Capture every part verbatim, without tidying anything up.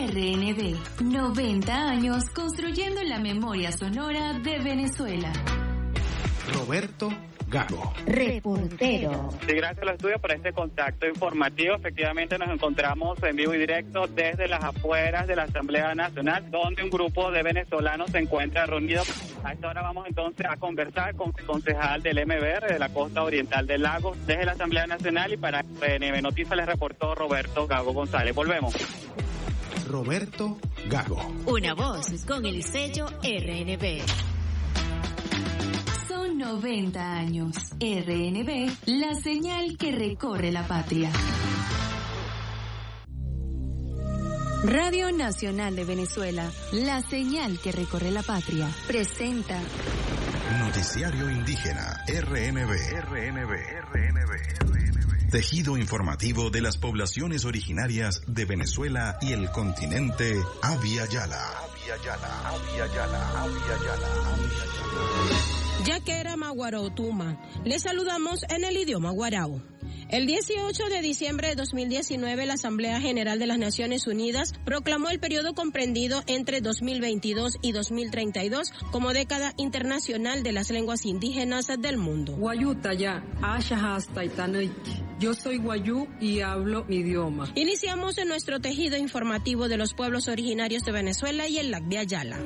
R N B, noventa años construyendo la memoria sonora de Venezuela. Roberto Gago, reportero. Sí, gracias a los estudios por este contacto informativo. Efectivamente nos encontramos en vivo y directo desde las afueras de la Asamblea Nacional, donde un grupo de venezolanos se encuentra reunido. A esta hora vamos entonces a conversar con el concejal del M B R de la costa oriental del lago desde la Asamblea Nacional, y para R N B Noticias les reportó Roberto Gago González. Volvemos. Roberto Gago. Una voz con el sello R N B. Son noventa años. R N B, la señal que recorre la patria. Radio Nacional de Venezuela, la señal que recorre la patria, presenta Noticiario Indígena R N B. R N B. R N B. Tejido informativo de las poblaciones originarias de Venezuela y el continente Abya Yala. Abya Yala, Abya Yala, Abya Yala, Abya Yala. Yaquera Maguarautuma. Les saludamos en el idioma guarao. El dieciocho de diciembre de dos mil diecinueve, la Asamblea General de las Naciones Unidas proclamó el periodo comprendido entre dos mil veintidós y dos mil treinta y dos como década internacional de las lenguas indígenas del mundo. Yo soy guayú y hablo mi idioma. Iniciamos en nuestro tejido informativo de los pueblos originarios de Venezuela y el Lac de Ayala.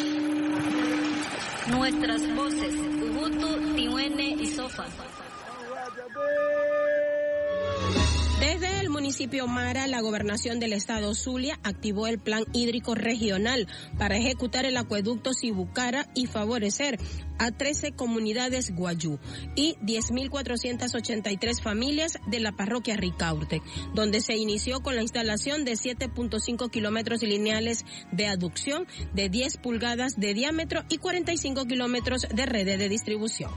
Nuestras voces, Ubuntu, Tihuene y Sofa. Desde el municipio Mara, la gobernación del estado Zulia activó el plan hídrico regional para ejecutar el acueducto Sibucara y favorecer a trece comunidades guayú y diez mil cuatrocientas ochenta y tres familias de la parroquia Ricaurte, donde se inició con la instalación de siete punto cinco kilómetros lineales de aducción de diez pulgadas de diámetro y cuarenta y cinco kilómetros de redes de distribución.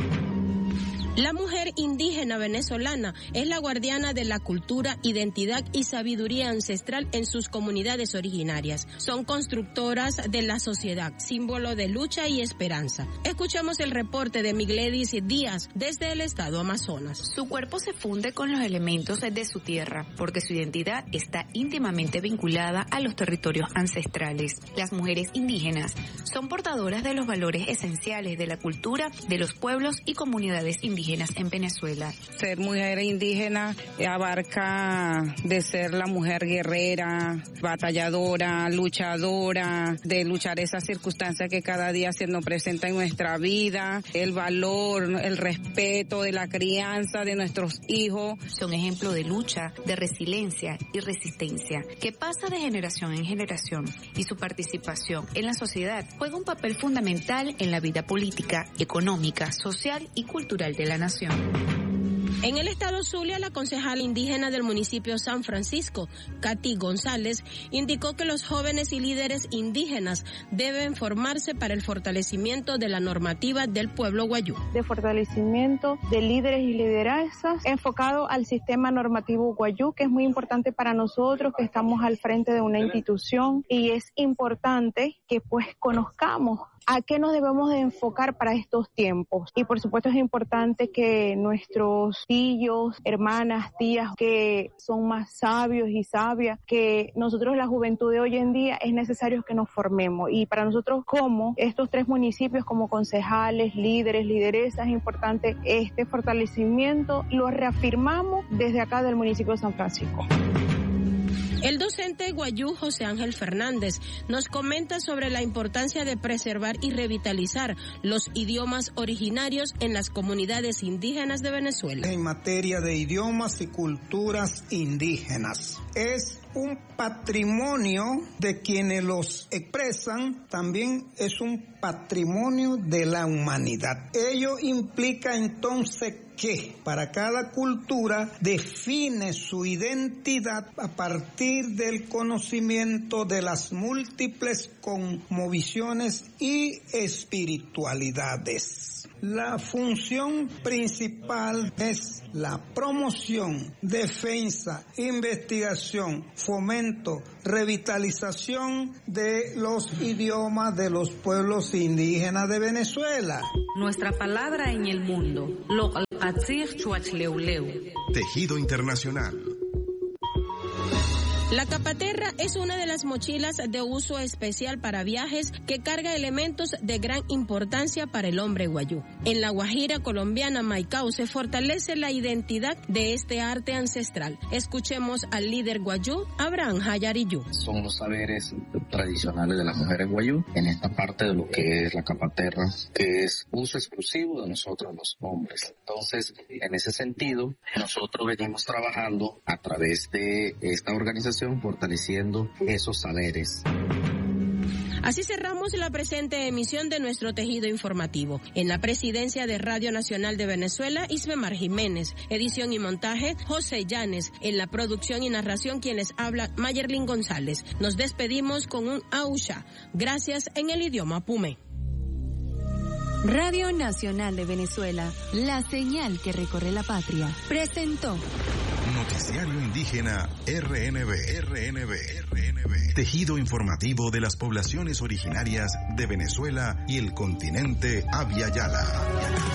La mujer indígena venezolana es la guardiana de la cultura, identidad y sabiduría ancestral en sus comunidades originarias. Son constructoras de la sociedad, símbolo de lucha y esperanza. Escuchamos el reporte de Migledis Díaz desde el estado Amazonas. Su cuerpo se funde con los elementos de su tierra, porque su identidad está íntimamente vinculada a los territorios ancestrales. Las mujeres indígenas son portadoras de los valores esenciales de la cultura de los pueblos y comunidades indígenas en Venezuela. Ser mujer indígena abarca de ser la mujer guerrera, batalladora, luchadora, de luchar esas circunstancias que cada día se nos presenta en nuestra vida, el valor, el respeto de la crianza de nuestros hijos. Son ejemplo de lucha, de resiliencia y resistencia, que pasa de generación en generación, y su participación en la sociedad juega un papel fundamental en la vida política, económica, social y cultural de la nación. En el estado Zulia, la concejala indígena del municipio San Francisco, Katy González, indicó que los jóvenes y líderes indígenas deben formarse para el fortalecimiento de la normativa del pueblo guayú. De fortalecimiento de líderes y liderazas enfocado al sistema normativo guayú, que es muy importante para nosotros, que estamos al frente de una institución, y es importante que pues conozcamos a qué nos debemos de enfocar para estos tiempos. Y por supuesto es importante que nuestros tíos, hermanas, tías que son más sabios y sabias, que nosotros la juventud de hoy en día es necesario que nos formemos. Y para nosotros como estos tres municipios, como concejales, líderes, lideresas, es importante este fortalecimiento. Lo reafirmamos desde acá del municipio de San Francisco. El docente guayú José Ángel Fernández nos comenta sobre la importancia de preservar y revitalizar los idiomas originarios en las comunidades indígenas de Venezuela. En materia de idiomas y culturas indígenas, es un patrimonio de quienes los expresan, también es un patrimonio de la humanidad. Ello implica entonces que para cada cultura define su identidad a partir del conocimiento de las múltiples cosmovisiones y espiritualidades. La función principal es la promoción, defensa, investigación, fomento, revitalización de los idiomas de los pueblos indígenas de Venezuela. Nuestra palabra en el mundo, lo Tejido Internacional. La capaterra es una de las mochilas de uso especial para viajes que carga elementos de gran importancia para el hombre guayú. En la Guajira colombiana Maicao se fortalece la identidad de este arte ancestral. Escuchemos al líder guayú, Abraham Hayariyú. Son los saberes tradicionales de las mujeres guayú en esta parte de lo que es la capaterra, que es uso exclusivo de nosotros los hombres. Entonces, en ese sentido, nosotros venimos trabajando a través de esta organización fortaleciendo esos saberes. Así cerramos la presente emisión de nuestro tejido informativo. En la presidencia de Radio Nacional de Venezuela, Ismemar Jiménez. Edición y montaje, José Llanes. En la producción y narración, quienes habla, Mayerlin González. Nos despedimos con un ausha. Gracias en el idioma Pume. Radio Nacional de Venezuela, la señal que recorre la patria, presentó Noticiario Indígena R N B, R N B, R N B. Tejido informativo de las poblaciones originarias de Venezuela y el continente Abya Yala.